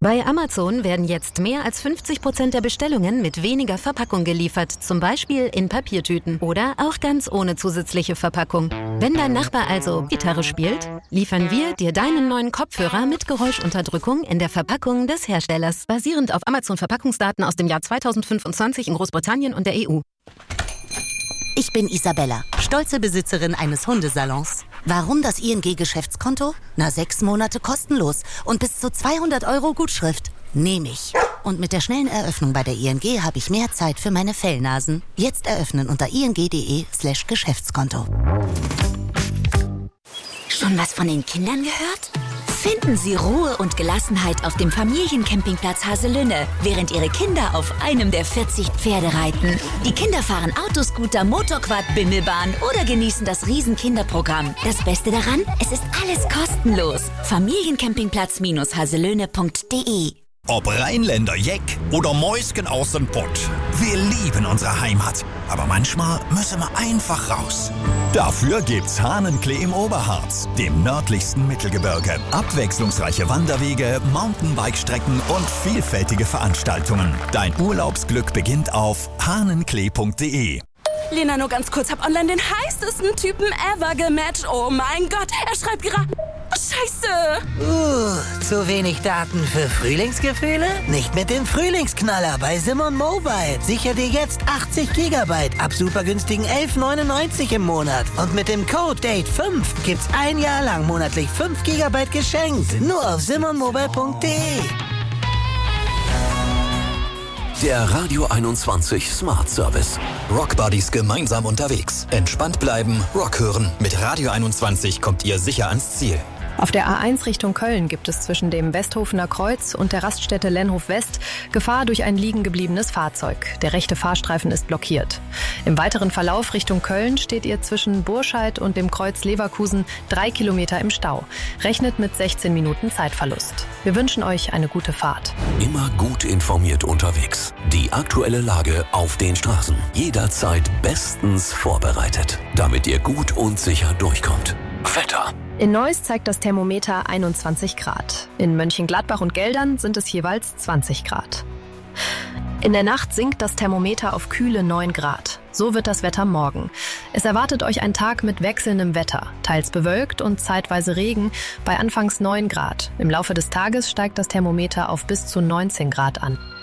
Bei Amazon werden jetzt mehr als 50% der Bestellungen mit weniger Verpackung geliefert, zum Beispiel in Papiertüten oder auch ganz ohne zusätzliche Verpackung. Wenn dein Nachbar also Gitarre spielt, liefern wir dir deinen neuen Kopfhörer mit Geräuschunterdrückung in der Verpackung des Herstellers, basierend auf Amazon-Verpackungsdaten aus dem Jahr 2025 in Großbritannien und der EU. Ich bin Isabella, stolze Besitzerin eines Hundesalons. Warum das ING-Geschäftskonto? 6 Monate kostenlos und bis zu 200 € Gutschrift. Nehme ich. Und mit der schnellen Eröffnung bei der ING habe ich mehr Zeit für meine Fellnasen. Jetzt eröffnen unter ing.de/Geschäftskonto. Schon was von den Kindern gehört? Finden Sie Ruhe und Gelassenheit auf dem Familiencampingplatz Haselünne, während Ihre Kinder auf einem der 40 Pferde reiten. Die Kinder fahren Autoscooter, Motorquad, Bimmelbahn oder genießen das Riesen-Kinderprogramm. Das Beste daran, es ist alles kostenlos. Familiencampingplatz-haselöhne.de. Ob Rheinländer Jeck oder Mäusken aus dem Pott. Wir lieben unsere Heimat. Aber manchmal müssen wir einfach raus. Dafür gibt's Hahnenklee im Oberharz, dem nördlichsten Mittelgebirge. Abwechslungsreiche Wanderwege, Mountainbike-Strecken und vielfältige Veranstaltungen. Dein Urlaubsglück beginnt auf hahnenklee.de. Lena, nur ganz kurz, hab online den heißesten Typen ever gematcht. Oh mein Gott, er schreibt gerade... Scheiße! Zu wenig Daten für Frühlingsgefühle? Nicht mit dem Frühlingsknaller bei Simon Mobile. Sicher dir jetzt 80 GB ab super günstigen 11,99 im Monat. Und mit dem Code DATE5 gibt's ein Jahr lang monatlich 5 GB geschenkt. Nur auf simonmobile.de. Der Radio 21 Smart Service. Rock Buddies gemeinsam unterwegs. Entspannt bleiben, Rock hören. Mit Radio 21 kommt ihr sicher ans Ziel. Auf der A1 Richtung Köln gibt es zwischen dem Westhofener Kreuz und der Raststätte Lenhof West Gefahr durch ein liegen gebliebenes Fahrzeug. Der rechte Fahrstreifen ist blockiert. Im weiteren Verlauf Richtung Köln steht ihr zwischen Burscheid und dem Kreuz Leverkusen 3 Kilometer im Stau. Rechnet mit 16 Minuten Zeitverlust. Wir wünschen euch eine gute Fahrt. Immer gut informiert unterwegs. Die aktuelle Lage auf den Straßen. Jederzeit bestens vorbereitet, damit ihr gut und sicher durchkommt. Wetter. In Neuss zeigt das Thermometer 21 Grad. In Mönchengladbach und Geldern sind es jeweils 20 Grad. In der Nacht sinkt das Thermometer auf kühle 9 Grad. So wird das Wetter morgen. Es erwartet euch ein Tag mit wechselndem Wetter, teils bewölkt und zeitweise Regen bei anfangs 9 Grad. Im Laufe des Tages steigt das Thermometer auf bis zu 19 Grad an.